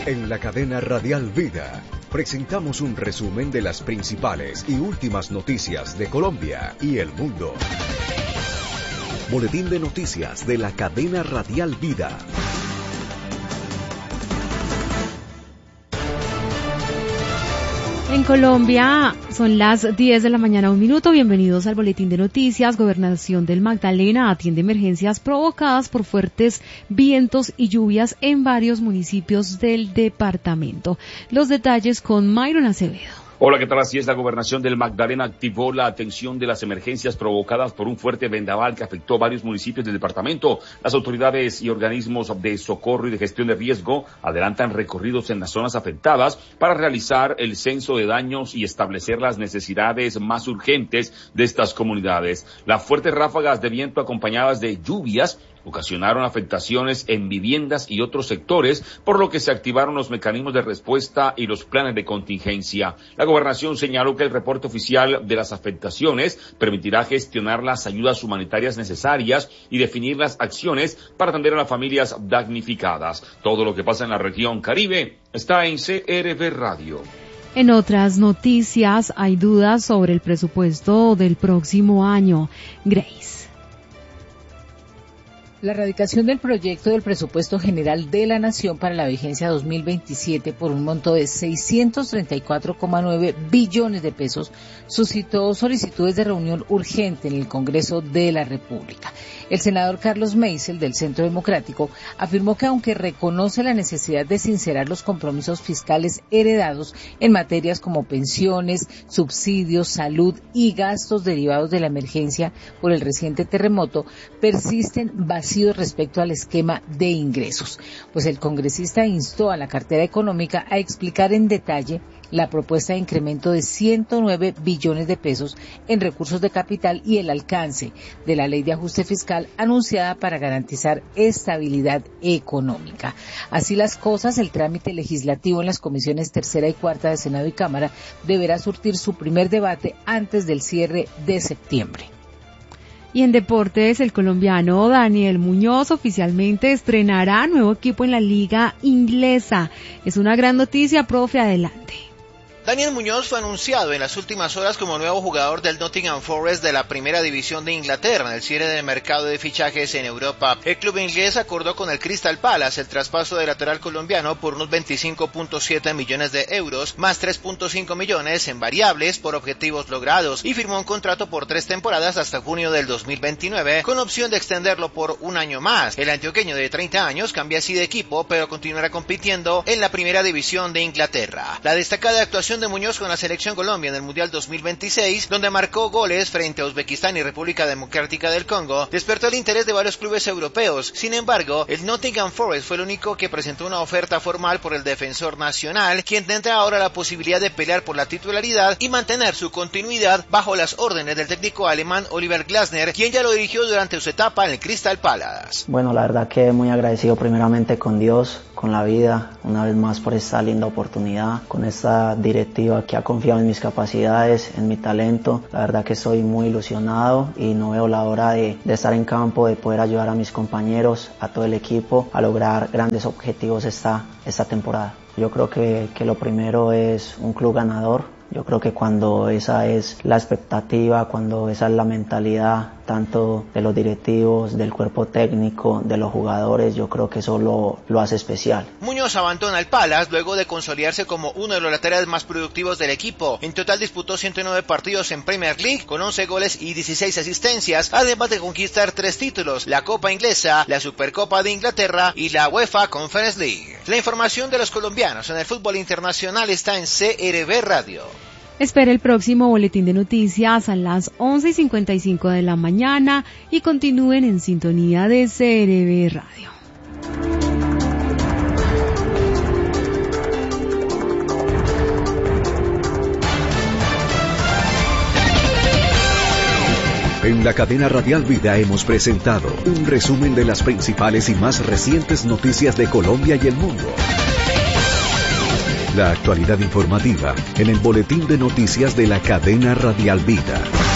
En la cadena Radial Vida presentamos un resumen de las principales y últimas noticias de Colombia y el mundo. Boletín de noticias de la cadena Radial Vida. En Colombia son las 10 de la mañana, 1 minuto. Bienvenidos al Boletín de Noticias. Gobernación del Magdalena atiende emergencias provocadas por fuertes vientos y lluvias en varios municipios del departamento. Los detalles con Myron Acevedo. Hola, ¿qué tal? Así es, la Gobernación del Magdalena activó la atención de las emergencias provocadas por un fuerte vendaval que afectó varios municipios del departamento. Las autoridades y organismos de socorro y de gestión de riesgo adelantan recorridos en las zonas afectadas para realizar el censo de daños y establecer las necesidades más urgentes de estas comunidades. Las fuertes ráfagas de viento acompañadas de lluvias ocasionaron afectaciones en viviendas y otros sectores, por lo que se activaron los mecanismos de respuesta y los planes de contingencia. La gobernación señaló que el reporte oficial de las afectaciones permitirá gestionar las ayudas humanitarias necesarias y definir las acciones para atender a las familias damnificadas. Todo lo que pasa en la región Caribe está en CRV Radio. En otras noticias, hay dudas sobre el presupuesto del próximo año. Grace. La radicación del proyecto del presupuesto general de la Nación para la vigencia 2027 por un monto de 634,9 billones de pesos suscitó solicitudes de reunión urgente en el Congreso de la República. El senador Carlos Meisel, del Centro Democrático, afirmó que aunque reconoce la necesidad de sincerar los compromisos fiscales heredados en materias como pensiones, subsidios, salud y gastos derivados de la emergencia por el reciente terremoto, persisten vacíos respecto al esquema de ingresos. Pues el congresista instó a la cartera económica a explicar en detalle la propuesta de incremento de 109 billones de pesos en recursos de capital y el alcance de la ley de ajuste fiscal anunciada para garantizar estabilidad económica. Así las cosas, el trámite legislativo en las comisiones tercera y cuarta de Senado y Cámara deberá surtir su primer debate antes del cierre de septiembre. Y en deportes, el colombiano Daniel Muñoz oficialmente estrenará nuevo equipo en la liga inglesa. Es una gran noticia, profe, adelante. Daniel Muñoz fue anunciado en las últimas horas como nuevo jugador del Nottingham Forest de la primera división de Inglaterra en el cierre del mercado de fichajes en Europa. El club inglés acordó con el Crystal Palace el traspaso del lateral colombiano por unos 25.7 millones de euros, más 3.5 millones en variables por objetivos logrados, y firmó un contrato por 3 temporadas hasta junio del 2029, con opción de extenderlo por un año más. El antioqueño de 30 años cambia así de equipo, pero continuará compitiendo en la primera división de Inglaterra. La destacada actuación de Muñoz con la selección Colombia en el Mundial 2026, donde marcó goles frente a Uzbekistán y República Democrática del Congo, despertó el interés de varios clubes europeos. Sin embargo, el Nottingham Forest fue el único que presentó una oferta formal por el defensor nacional, quien tendrá ahora la posibilidad de pelear por la titularidad y mantener su continuidad bajo las órdenes del técnico alemán Oliver Glasner, quien ya lo dirigió durante su etapa en el Crystal Palace. Bueno, la verdad que muy agradecido primeramente con Dios, con la vida, una vez más por esta linda oportunidad, con esta directiva que ha confiado en mis capacidades, en mi talento. La verdad que estoy muy ilusionado y no veo la hora de estar en campo, de poder ayudar a mis compañeros, a todo el equipo, a lograr grandes objetivos esta temporada. Yo creo que lo primero es un club ganador. Yo creo que cuando esa es la expectativa, cuando esa es la mentalidad, tanto de los directivos, del cuerpo técnico, de los jugadores, yo creo que eso lo hace especial. Muñoz abandona el Palace luego de consolidarse como uno de los laterales más productivos del equipo. En total disputó 109 partidos en Premier League, con 11 goles y 16 asistencias, además de conquistar 3 títulos, la Copa Inglesa, la Supercopa de Inglaterra y la UEFA Conference League. La información de los colombianos en el fútbol internacional está en CRV Radio. Espera el próximo boletín de noticias a las 11:55 de la mañana y continúen en sintonía de CRV Radio. En la cadena Radial Vida hemos presentado un resumen de las principales y más recientes noticias de Colombia y el mundo. La actualidad informativa en el boletín de noticias de la cadena Radial Vida.